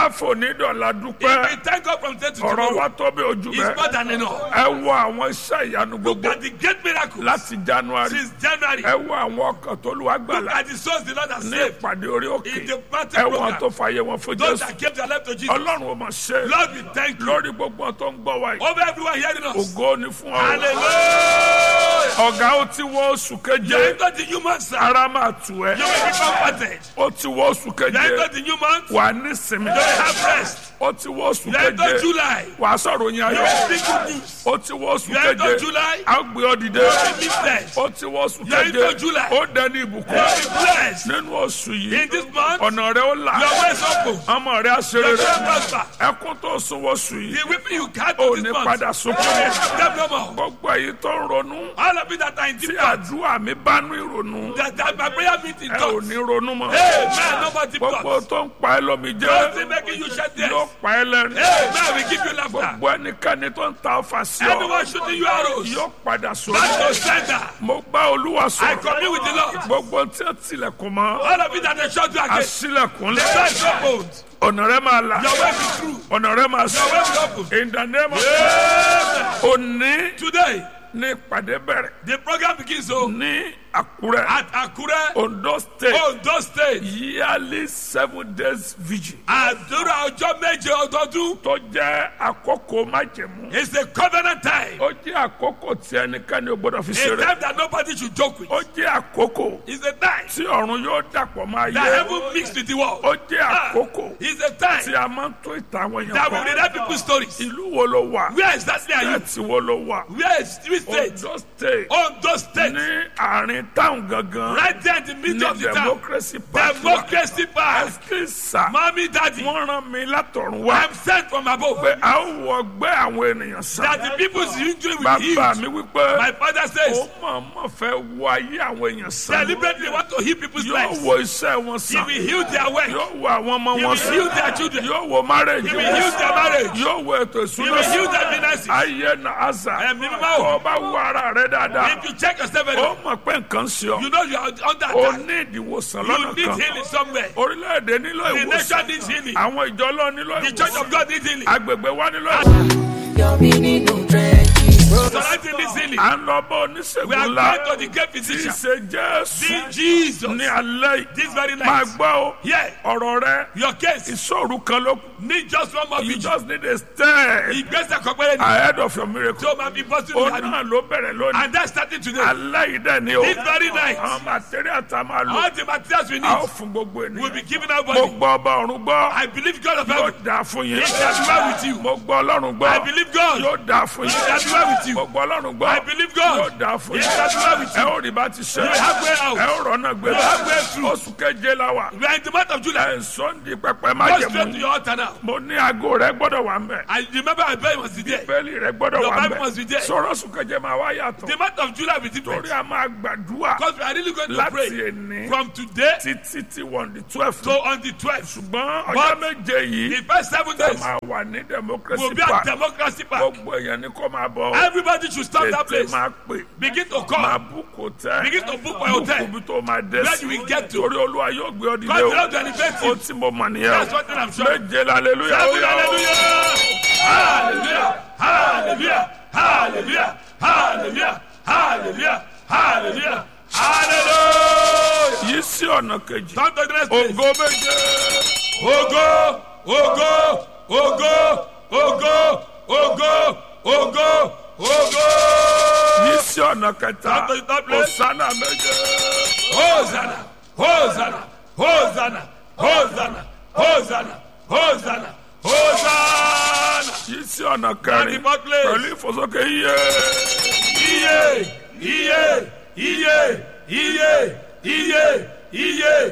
àfọ̀nídọ̀lá dúpẹ́. If we thank God from today to ọ̀rọ̀ tomorrow, wa tó bí ojú it's bẹ́ẹ̀. more than enough. ẹ wo àwọn iṣẹ́ ìyanu Look gbogbo at the great miracles láti January. since January. ẹ wo àwọn ọkàn tó lu Look agbára at the souls the Lord has ní saved ìpàdé orí òkè. in the ẹ mountain wọn program. tó fàyè wọn fún Those Jésù. that gave their life to Jesus. Ọlọ́run ò mọ̀ ṣe Lord, we thank you. lórí gbogbo tó ń gbọ́ wa yìí. Over everyone hearing us. ògo ni fún ọ. Hallelujah. ọ̀gá ó ti wọ oṣù You keje. enter the new month, sir. ara máa tù ẹ́. You will be comforted. ó ti wọ oṣù You enter keje. the new month. wà á ní sinmi. You will have rest. ó ti wọ oṣù You enter keje. July. wà á sọ̀rọ̀ yín You ayọ̀. will speak good news. ó ti wọ oṣù You enter keje. July. a ó gbé ọ dìde. You will be lifted. ó ti wọ oṣù You enter keje. July. ó dẹni You ìbùkún. will be blessed. nínú oṣù yìí In this month, ọ̀nà rẹ̀ ó là. your way is open. ọmọ rẹ̀ á ṣe Your rere. way prosper. ẹkún tó sun oṣù yìí. The weeping you can't ó do ní this month. padà sunkún. Step no more. gbogbo èyí tó ń ronú. All of you that are in tí deep thought, àdúrà mi bá ní ìrònú. that my prayer meeting ẹ ò thoughts. ní ronú mọ́. Hey, man, no more deep gbogbo thoughts. tó ń pa ẹ́ lómi Don't jẹ́. be making you shed yóò tears. pa ẹ́ lẹ́rìn. Hey, man, we give you laughter. gbogbo ẹnikẹ́ni tó ń ta ọfà sí ọ. Anyone shooting you arrows, yóò padà sórí. back to sender. mo bá olúwa I sọ̀rọ̀. commune with the Lord. gbogbo tí ó tilẹ̀kùn mọ́. All of you that are shut you again, àṣìlẹ̀kùn the lẹ̀. door is opened. ọ̀nà rẹ̀ máa là. Your way is through. ọ̀nà rẹ̀ máa Your sọ. way is open. in the name of Amen. òní Today, ní ìpàdé bẹ̀rẹ̀. the program begins so ní Àkúrẹ́. at Akure, Ondo State. Ondo State. yearly 7 days vigil. Àdúrà ọjọ́ méje ọdọọdún. tó jẹ́ àkókò májẹ̀mú. It's a covenant time. ó jẹ́ àkókò tí ẹnikẹ́ni ò gbọ́dọ̀ fi A ṣeré. time that nobody should joke with. ó jẹ́ àkókò It's a time tí ọ̀run yóò dàpọ̀ máa that yẹ. heaven mixed with the world. ó jẹ́ àkókò It's a tí time a máa ń tó ìtàn àwọn èèyàn that will kan. relate people's stories. ìlú wo ló wà? Where exactly are you? ẹ̀tì wo ló wà? Where is which state? Ondo State. Ondo State. ní àárín táwọn gangan. Right there in the middle ní of the town. democracy park. Democracy Park. ẹ̀sìkìsà. Mommy, daddy, wọ́n rán mi látọ̀run wá. I'm sent from above. pé a ó wọ ọgbẹ́ àwọn ènìyàn sàn. That the people's injury will be bàbá healed. mi wípé My father ó says, mọ̀ọ́mọ̀ fẹ́ wọ ayé àwọn èèyàn sàn. deliberately want to heal people's yóò lives. wo iṣẹ́ wọn He sàn. will heal their work. yóò wo àwọn ọmọ He wọn will sàn. heal their children. yóò wo marriage He will wọn heal sàn. their marriage. yóò wo ètò He ìṣúná will heal sàn. their finances. ayé na àṣà. Ẹ̀mí mímọ́ o. tó o bá wo ara rẹ dáadáa. If you check yourself, ó mọ̀ pé nǹkan ṣe ọ. you know you are under ó attack. ní ìdíwòsàn You lọ́nà need kan. healing somewhere. orílẹ̀-èdè nílò The ìwòsàn. nation needs healing. àwọn ìjọ lọ nílò The church ìwòsàn. of God needs healing. agbègbè wa nílò ìwòsàn. Your meaning no trenches. Society needs healing. à ń lọ bá We oníṣègùn are ńlá. going to the great tí í physician. ṣe Jésù. See Jesus. ní alẹ́ yìí. This very máa night. gbọ́ o. Here, ọ̀rọ̀ rẹ. your case ìṣòro kan ló kù. need just one more you vigil. just need a step Ìgbésẹ̀ kan péré ni. ahead of your miracle. Tí o máa fi bọ́ sínú ó ìyanu. náà ló bẹ̀rẹ̀ lónìí. And that's starting today. alẹ́ yìí dẹ̀ ni o. This very night. àwọn material tá a máa lò. All the materials we a ó need fún gbogbo will be ènìyàn. given out mo body. gbọ́ ọba ọ̀run gbọ́. I believe God of yóò heaven. dáa fún yín. It shall be well with you. mo gbọ́ ọlọ́run gbọ́. I believe God. yóò dáa fún It yín. shall be well with you. mo gbọ́ ọlọ́run gbọ́. I believe God. yóò dáa fún It yín. shall be well with ẹ you. ó rí bá ti ṣe. You will have way out. ẹ ó rọ́nà gbé. You will have way through. oṣù keje la wà. We are in the month of July. ẹ̀ ń sọ́ndì pẹpẹ má Go jẹ straight to mú. your altar now. mo ní aago rẹ gbọ́dọ̀ wà ń bẹ̀. I remember my prayer was there. bẹ́ẹ̀lì rẹ gbọ́dọ̀ Your wà ń Bible must be bẹ̀. there. sọ̀rọ̀ oṣù keje máa wá yàtọ̀. The month of July will be different. torí a máa gbàdúrà Because we are really going to láti pray èní from today títí tí wọ́n di 12. to on the 12th. ṣùgbọ́n ọjọ́ But méje yìí The first 7 ẹ days máa wà ní democracy will be at park. Democracy Park. gbogbo èèyàn ni kò máa bọ̀. Everybody should stop that tètè place. máa pè. Begin to máa call. búkú tẹ́. Begin to book my hotel. búkú bí tó máa dé Where sí. you will get to. torí olúwa yóò gbé ọ dìde God o. will not elevate ó you. tí mo mọ̀ nìyẹn That's o. one thing I'm sure. méje hallelujah. Hallelujah. Hallelujah. Hallelujah. Hallelujah. Hallelujah. Hallelujah. Hallelujah. Hallelujah. yìí sí ọ̀nà kejì. Come to the next place. ògo méje. Ògo, ògo, ògo, ògo, ògo, ògo, ògo. yìí sí ọ̀nà kẹta. Come to the third place. Hosanna méje. Hosanna, Hosanna, Hosanna, Hosanna, Hosanna, Hosanna, Hosanna. yìí sí ọ̀nà kẹrin. the fourth place. pẹ̀lú ìfòsókè iye. Iye, iye, iye, iye, iye, iye,